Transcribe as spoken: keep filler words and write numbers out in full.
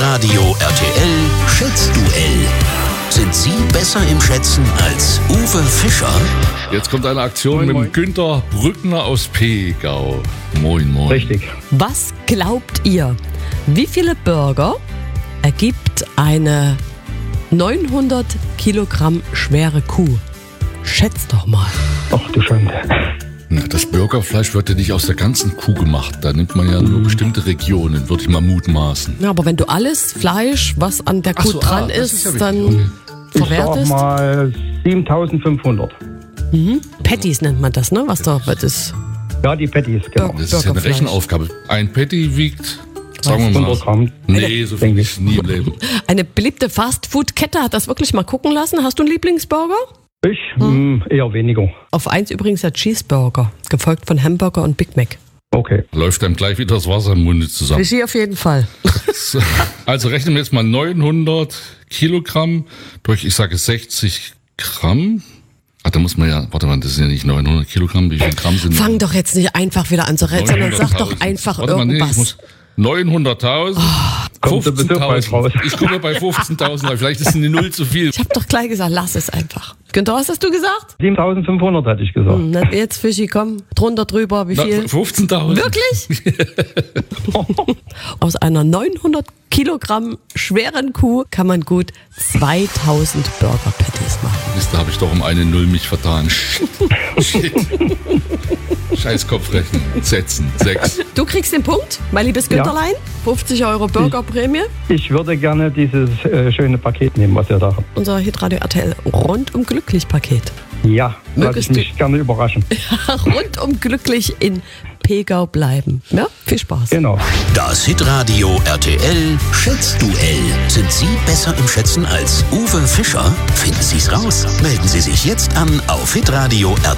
Hitradio R T L Schätzduell. Sind Sie besser im Schätzen als Uwe Fischer? Jetzt kommt eine Aktion moin, mit moin. Günter Brückner aus Pegau. Moin, moin. Richtig. Was glaubt ihr? Wie viele Burger ergibt eine neunhundert Kilogramm schwere Kuh? Schätzt doch mal. Ach du Schande. Na, das Burgerfleisch wird ja nicht aus der ganzen Kuh gemacht. Da nimmt man ja nur bestimmte Regionen, würde ich mal mutmaßen. Ja, aber wenn du alles Fleisch, was an der Kuh so, dran ah, ist, ist ja dann okay. Ich verwertest. sag mal siebentausendfünfhundert. Mhm. Patties nennt man das, ne? Was da wird ist. Ja, die Patties, genau. Das ist ja eine Burgerfleisch. Rechenaufgabe. Ein Patty wiegt, sagen wir mal, hundert Gramm. nee, so viel Denke ich nie im Leben. Eine beliebte Fastfood-Kette hat das wirklich mal gucken lassen. Hast du einen Lieblingsburger? Ich hm. mh, eher weniger. Auf eins übrigens der Cheeseburger, gefolgt von Hamburger und Big Mac. Okay. Läuft einem gleich wieder das Wasser im Munde zusammen. Fischi auf jeden Fall. So, also rechnen wir jetzt mal neunhundert Kilogramm durch, ich sage sechzig Gramm. Ach, da muss man ja, warte mal, das sind ja nicht neunhundert Kilogramm, wie viel Gramm sind das? Fang doch jetzt nicht einfach wieder an zu rätseln, sondern sag doch einfach warte mal, nee, irgendwas. ich muss neunhunderttausend. Kommt sowieso bald raus. Ich komme bei fünfzehntausend, aber vielleicht ist eine Null zu viel. Ich habe doch gleich gesagt, lass es einfach. Günther, was hast du gesagt? siebentausendfünfhundert hatte ich gesagt. Hm, na, jetzt, Fischi, komm, drunter, drüber, wie viel? fünfzehntausend. Wirklich? Aus einer neunhundert Kilogramm schweren Kuh kann man gut zweitausend Burger Patties machen. Da habe ich doch um eine Null mich vertan. Shit. Scheiß Kopfrechnen. Setzen. Sechs. Du kriegst den Punkt, mein liebes Güntherlein. fünfzig Euro Burgerprämie. Ich würde gerne dieses äh, schöne Paket nehmen, was ihr da habt. Unser Hitradio R T L rundum glücklich Paket. Ja, lasse ich Mögest mich gerne überraschen. Rundum glücklich in Pegau bleiben. Ja, viel Spaß. Genau. Das Hitradio R T L Schätzduell. Sind Sie besser im Schätzen als Uwe Fischer? Finden Sie es raus. Melden Sie sich jetzt an auf hitradio